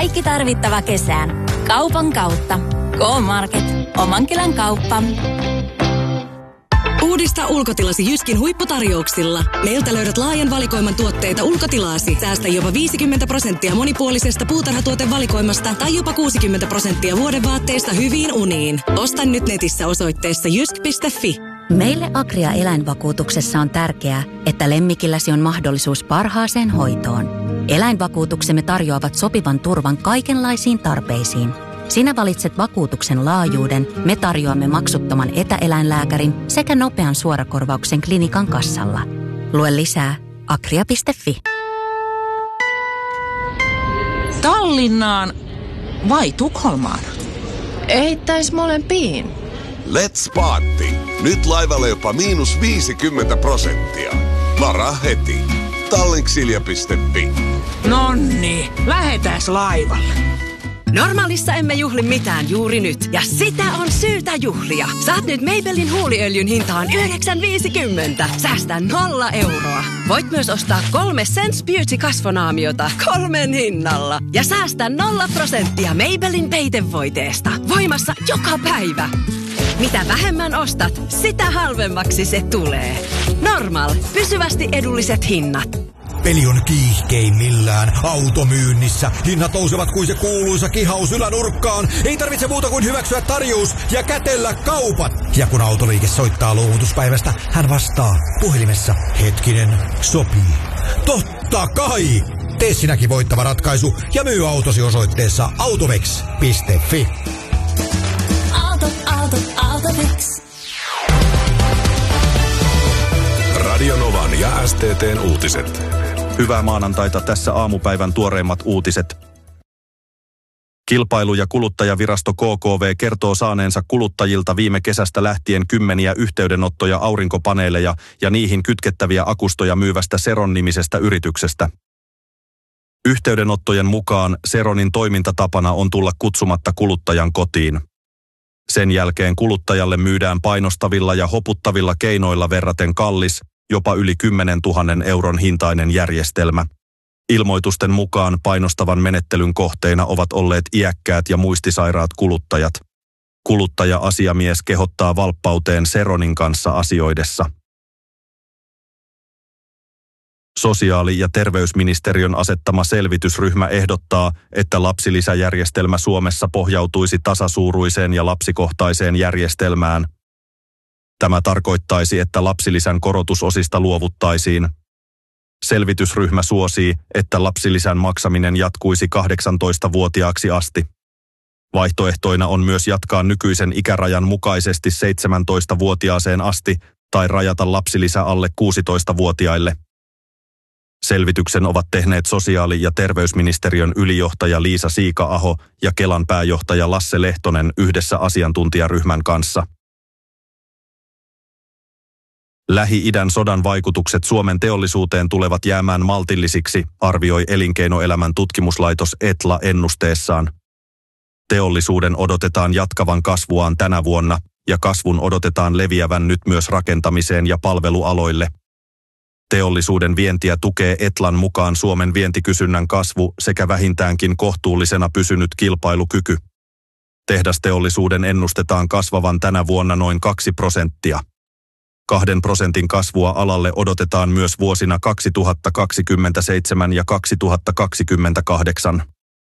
Kaikki tarvittava kesään. Kaupan kautta. K-Market. Oman kylän kauppa. Uudista ulkotilasi Jyskin huipputarjouksilla. Meiltä löydät laajan valikoiman tuotteita ulkotilaasi. Säästä jopa 50% monipuolisesta puutarhatuotevalikoimasta tai jopa 60% vuodevaatteista hyviin uniin. Osta nyt netissä osoitteessa jysk.fi. Meille Agria eläinvakuutuksessa on tärkeää, että lemmikilläsi on mahdollisuus parhaaseen hoitoon. Eläinvakuutuksemme tarjoavat sopivan turvan kaikenlaisiin tarpeisiin. Sinä valitset vakuutuksen laajuuden, me tarjoamme maksuttoman etäeläinlääkärin sekä nopean suorakorvauksen klinikan kassalla. Lue lisää agria.fi. Tallinnaan vai Tukholmaan? Eittäis molempiin. Let's party! Nyt laivalle jopa -50%. Varaa heti. Tallinksilja.fi. Nonni, lähetääs laivalle. Normaalissa emme juhli mitään juuri nyt. Ja sitä on syytä juhlia. Saat nyt Maybellin huuliöljyn hintaan 9,50. Säästä 0 euroa. Voit myös ostaa 3 Sense Beauty kasvonaamiota 3 hinnalla. Ja säästä 0% Maybellin peitevoiteesta. Voimassa joka päivä. Mitä vähemmän ostat, sitä halvemmaksi se tulee. Normal. Pysyvästi edulliset hinnat. Peli on kiihkeimmillään automyynnissä. Hinnat nousevat kuin se kuuluisa kihaus ylänurkkaan. Ei tarvitse muuta kuin hyväksyä tarjous ja kätellä kaupat. Ja kun autoliike soittaa luovutuspäivästä, hän vastaa puhelimessa. Hetkinen, sopii. Totta kai! Tee sinäkin voittava ratkaisu ja myy autosi osoitteessa autovex.fi. Autovex. Radio Novan ja STT:n uutiset. Hyvää maanantaita, tässä aamupäivän tuoreimmat uutiset. Kilpailu- ja kuluttajavirasto KKV kertoo saaneensa kuluttajilta viime kesästä lähtien kymmeniä yhteydenottoja aurinkopaneeleja ja niihin kytkettäviä akustoja myyvästä Seron-nimisestä yrityksestä. Yhteydenottojen mukaan Seronin toimintatapana on tulla kutsumatta kuluttajan kotiin. Sen jälkeen kuluttajalle myydään painostavilla ja hoputtavilla keinoilla verraten kallis, jopa yli 10 000 euron hintainen järjestelmä. Ilmoitusten mukaan painostavan menettelyn kohteina ovat olleet iäkkäät ja muistisairaat kuluttajat. Kuluttaja-asiamies kehottaa valppauteen Seronin kanssa asioidessa. Sosiaali- ja terveysministeriön asettama selvitysryhmä ehdottaa, että lapsilisäjärjestelmä Suomessa pohjautuisi tasasuuruiseen ja lapsikohtaiseen järjestelmään. Tämä tarkoittaisi, että lapsilisän korotusosista luovuttaisiin. Selvitysryhmä suosii, että lapsilisän maksaminen jatkuisi 18-vuotiaaksi asti. Vaihtoehtoina on myös jatkaa nykyisen ikärajan mukaisesti 17-vuotiaaseen asti tai rajata lapsilisä alle 16-vuotiaille. Selvityksen ovat tehneet sosiaali- ja terveysministeriön ylijohtaja Liisa Siika-aho ja Kelan pääjohtaja Lasse Lehtonen yhdessä asiantuntijaryhmän kanssa. Lähi-idän sodan vaikutukset Suomen teollisuuteen tulevat jäämään maltillisiksi, arvioi elinkeinoelämän tutkimuslaitos Etla ennusteessaan. Teollisuuden odotetaan jatkavan kasvuaan tänä vuonna, ja kasvun odotetaan leviävän nyt myös rakentamiseen ja palvelualoille. Teollisuuden vientiä tukee Etlan mukaan Suomen vientikysynnän kasvu sekä vähintäänkin kohtuullisena pysynyt kilpailukyky. Tehdasteollisuuden ennustetaan kasvavan tänä vuonna noin 2%. 2% kasvua alalle odotetaan myös vuosina 2027 ja 2028.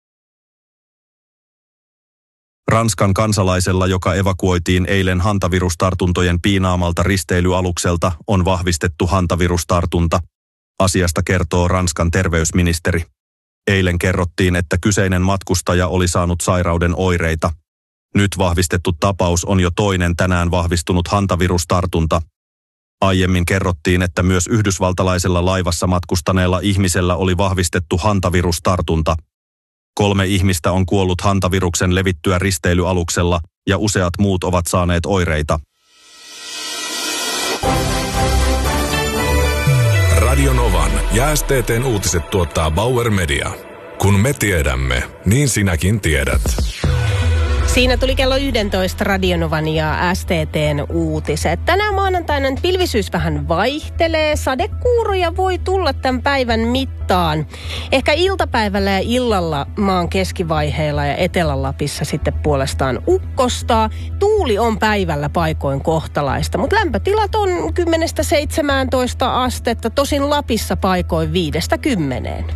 Ranskan kansalaisella, joka evakuoitiin eilen hantavirustartuntojen piinaamalta risteilyalukselta, on vahvistettu hantavirustartunta. Asiasta kertoo Ranskan terveysministeri. Eilen kerrottiin, että kyseinen matkustaja oli saanut sairauden oireita. Nyt vahvistettu tapaus on jo toinen tänään vahvistunut hantavirustartunta. Aiemmin kerrottiin, että myös yhdysvaltalaisella laivassa matkustaneella ihmisellä oli vahvistettu hantavirustartunta. 3 ihmistä on kuollut hantaviruksen levittyä risteilyaluksella ja useat muut ovat saaneet oireita. Radio Novan ja STT:n uutiset tuottaa Bauer Media. Kun me tiedämme, niin sinäkin tiedät. Siinä tuli kello 11 Radionovan ja STT:n uutiset. Tänään maanantaina pilvisyys vähän vaihtelee. Sadekuuroja voi tulla tämän päivän mittaan. Ehkä iltapäivällä ja illalla maan keskivaiheilla ja Etelä-Lapissa sitten puolestaan ukkostaa. Tuuli on päivällä paikoin kohtalaista, mutta lämpötilat on 10-17 astetta. Tosin Lapissa paikoin 5-10.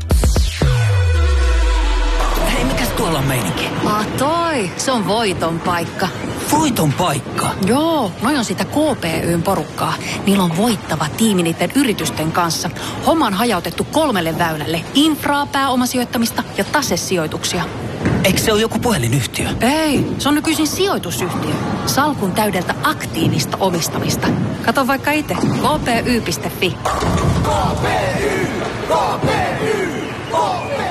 Hei, mikäs tuolla on meininki? Toi, se on voiton paikka. Voiton paikka? Joo, noi on sitä KPY:n porukkaa. Niillä on voittava tiimi niiden yritysten kanssa. Homma on hajautettu 3 väylälle. Infraa, pääomasijoittamista ja tasesijoituksia. Eikö se ole joku puhelinyhtiö? Ei, se on nykyisin sijoitusyhtiö. Salkun täydeltä aktiivista omistamista. Kato vaikka itse. kpy.fi. KPY! KPY! KPY!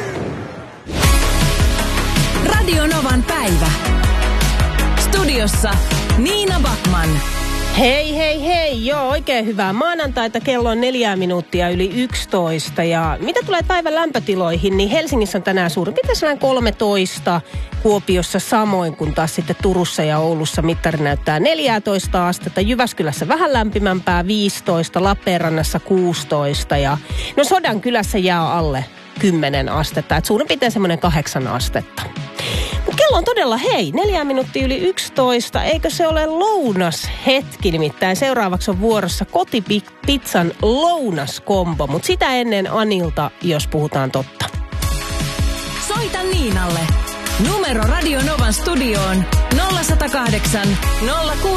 Radionovan päivä. Studiossa Niina Backman. Hei. Joo, oikein hyvää maanantaita. Kello on 4 minuuttia yli 11. Ja mitä tulee päivän lämpötiloihin, niin Helsingissä on tänään suurin piirtein 13. Kuopiossa samoin kuin taas sitten Turussa ja Oulussa mittari näyttää 14 astetta. Jyväskylässä vähän lämpimämpää 15, Lappeenrannassa 16 ja no Sodankylässä jää alle 10 astetta. Että suurin piirtein semmoinen 8 astetta. Kello on todella 4 minuuttia yli 11. Eikö se ole lounashetki? Nimittäin seuraavaksi on vuorossa kotipizzan lounaskombo. Mutta sitä ennen Anilta, jos puhutaan totta. Soita Niinalle. Numero Radionovan studioon 0108 06